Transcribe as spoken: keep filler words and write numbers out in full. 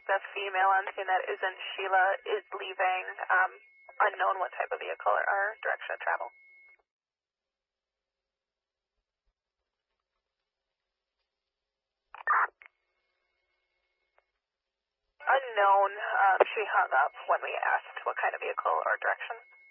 the female on scene that isn't Sheila is leaving, um, unknown what type of vehicle or, or direction of travel. Unknown, um, she hung up when we asked what kind of vehicle or direction.